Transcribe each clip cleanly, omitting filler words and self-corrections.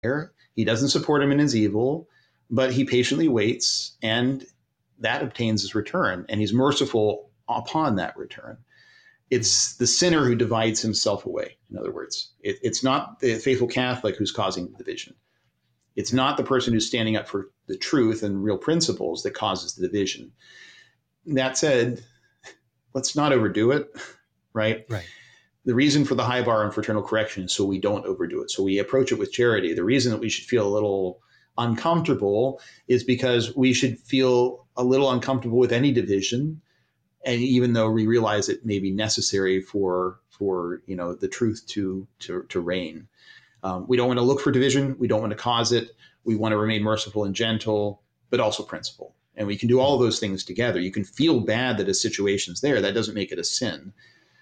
He doesn't support him in his evil, but he patiently waits, and that obtains his return, and he's merciful upon that return. It's the sinner who divides himself away. In other words, it's not the faithful Catholic who's causing the division. It's not the person who's standing up for the truth and real principles that causes the division. That said, let's not overdo it, right? Right. The reason for the high bar on fraternal correction is so we don't overdo it. So we approach it with charity. The reason that we should feel a little uncomfortable is because we should feel a little uncomfortable with any division. And even though we realize it may be necessary for the truth to reign, we don't want to look for division. We don't want to cause it. We want to remain merciful and gentle, but also principled. And we can do all of those things together. You can feel bad that a situation's there. That doesn't make it a sin,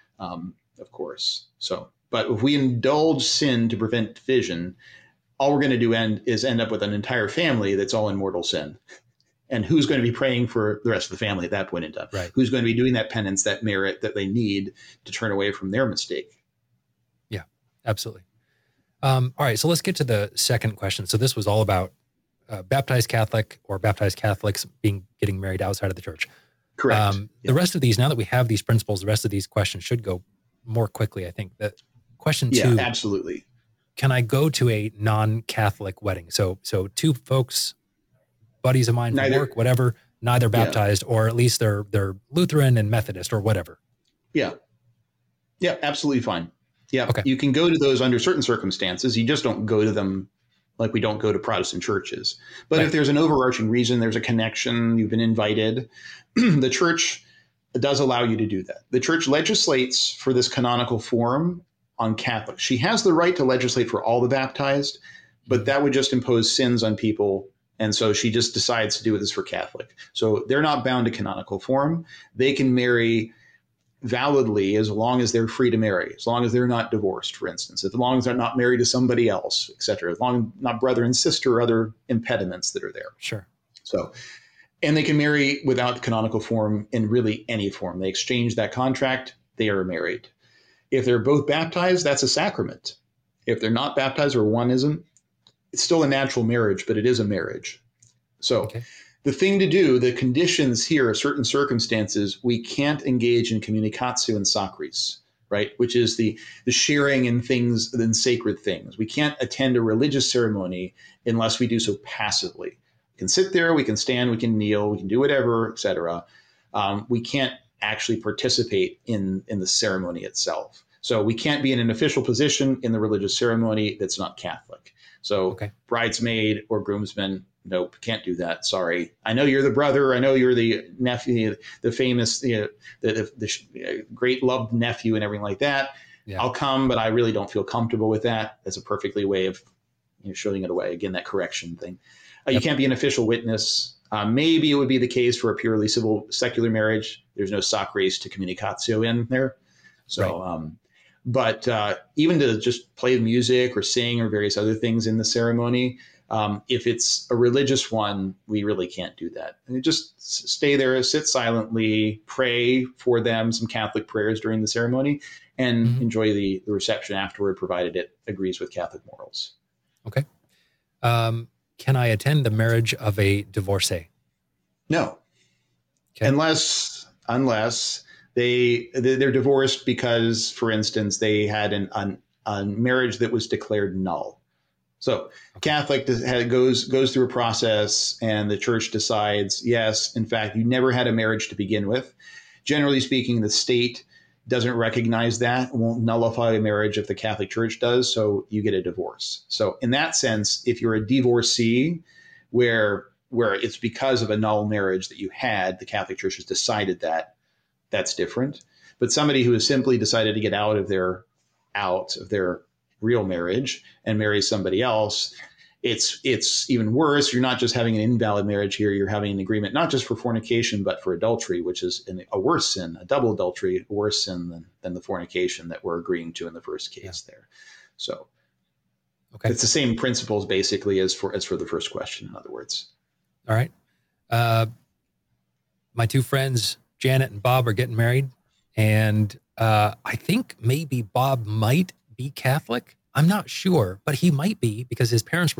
of course. So, but if we indulge sin to prevent division, all we're going to do is end up with an entire family that's all in mortal sin. And who's going to be praying for the rest of the family at that point in time? Right. Who's going to be doing that penance, that merit that they need to turn away from their mistake? Yeah, absolutely. All right, so let's get to the second question. So this was all about baptized Catholic or baptized Catholics getting married outside of the church. Correct. The rest of these, now that we have these principles, the rest of these questions should go more quickly, I think. That question 2. Yeah, absolutely. Can I go to a non-Catholic wedding? So two folks, buddies of mine from work, whatever, neither baptized, or at least they're Lutheran and Methodist or whatever. Yeah. Yeah, absolutely fine. Yeah. Okay. You can go to those under certain circumstances. You just don't go to them like we don't go to Protestant churches. But Right. If there's an overarching reason, there's a connection, you've been invited, the church does allow you to do that. The church legislates for this canonical form on Catholics. She has the right to legislate for all the baptized, but that would just impose sins on people. And so she just decides to do this for Catholic. So they're not bound to canonical form. They can marry validly as long as they're free to marry, as long as they're not divorced, for instance, as long as they're not married to somebody else, et cetera, as long as not brother and sister or other impediments that are there. Sure. So, and they can marry without the canonical form in really any form. They exchange that contract, they are married. If they're both baptized, that's a sacrament. If they're not baptized or one isn't, it's still a natural marriage, but it is a marriage. So Okay. The thing to do, the conditions here, certain circumstances, we can't engage in communicatio in sacris, right? Which is the sharing in things, in sacred things. We can't attend a religious ceremony unless we do so passively. We can sit there, we can stand, we can kneel, we can do whatever, etc. We can't actually participate in the ceremony itself. So we can't be in an official position in the religious ceremony that's not Catholic. So bridesmaid or groomsman, nope, can't do that. Sorry. I know you're the brother. I know you're the nephew, the famous, the great loved nephew and everything like that. Yeah. I'll come, but I really don't feel comfortable with that. That's a perfectly way of showing it away. Again, that correction thing. You can't be an official witness. Maybe it would be the case for a purely civil secular marriage. There's no sacris to communicatio in there. So, but even to just play music or sing or various other things in the ceremony, if it's a religious one, we really can't do that. And just stay there, sit silently, pray for them, some Catholic prayers during the ceremony, and enjoy the reception afterward, provided it agrees with Catholic morals. Okay. Can I attend the marriage of a divorcee? No. Okay. Unless they're divorced because, for instance, they had a marriage that was declared null. So Catholic goes through a process, and the church decides, yes, in fact, you never had a marriage to begin with. Generally speaking, the state doesn't recognize that, won't nullify a marriage if the Catholic Church does, so you get a divorce. So in that sense, if you're a divorcee where it's because of a null marriage that you had, the Catholic Church has decided that, that's different. But somebody who has simply decided to get out of their real marriage and marry somebody else, it's even worse. You're not just having an invalid marriage here. You're having an agreement, not just for fornication, but for adultery, which is a worse sin, a double adultery, a worse sin than the fornication that we're agreeing to in the first case there. So it's the same principles basically as for the first question, in other words. All right. My two friends, Janet and Bob, are getting married. And I think maybe Bob might be Catholic. I'm not sure, but he might be because his parents were